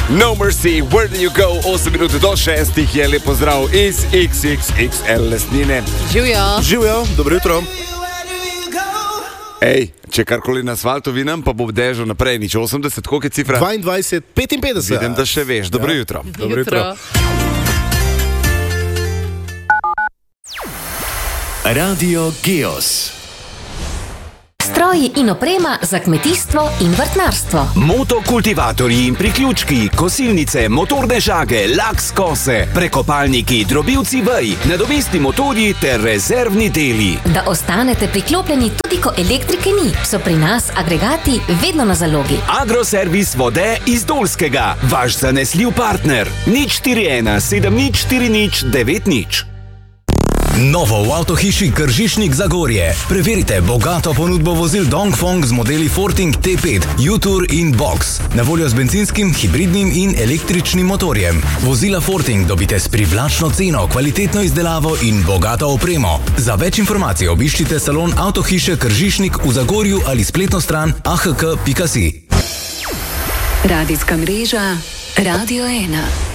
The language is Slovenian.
No Mercy, Where Do You Go? 8 minut do 6 je lepo zdrav iz XXXL Lesnine. Živijo. Živijo, dobro jutro. Ej, če karkoli na asfaltu vidim, pa bo dežo naprej, nič 80, koliko je cifra? 22, 55. Vidim, da še veš. Dobro jutro. Dobro jutro. Radio Geos. Stroji in oprema za kmetijstvo in vrtnarstvo. Motokultivatorji in priključki, kosilnice, motorne žage, laks kose, prekopalniki, drobilci vej, nadomestni motorji ter rezervni deli. Da ostanete priklopljeni tudi ko elektrike ni, so pri nas agregati vedno na zalogi. Agroservis Vode iz Dolskega, vaš zanesljiv partner. 041 7040 90. Novo v avtohiši Kržišnik Zagorje. Preverite bogato ponudbo vozil Dongfeng z modeli Forting T5, U-Tour in Box. Na voljo z benzinskim, hibridnim in električnim motorjem. Vozila Forting dobite s privlačno ceno, kvalitetno izdelavo in bogato opremo. Za več informacij obiščite salon avtohiše Kržišnik v Zagorju ali spletno stran ahk.si. Radijska mreža Radio 1.